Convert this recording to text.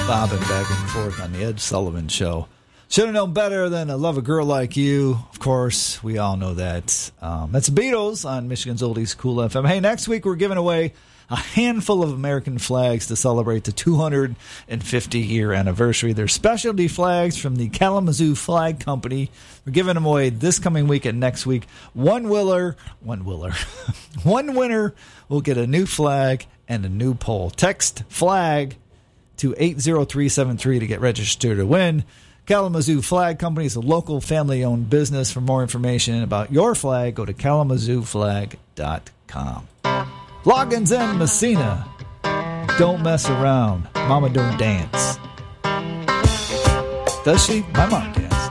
bobbing back and forth on the Ed Sullivan Show. Should have known better than to love a girl like you. Of course, we all know that. That's the Beatles on Michigan's Oldies Cool FM. Hey, next week we're giving away a handful of American flags to celebrate the 250-year anniversary. They're specialty flags from the Kalamazoo Flag Company. We're giving them away this coming week and next week. One winner will get a new flag and a new pole. Text FLAG to 80373 to get registered to win. Kalamazoo Flag Company is a local family-owned business. For more information about your flag, go to KalamazooFlag.com. Loggins and Messina. Don't mess around. Mama don't dance. Does she? My mom did.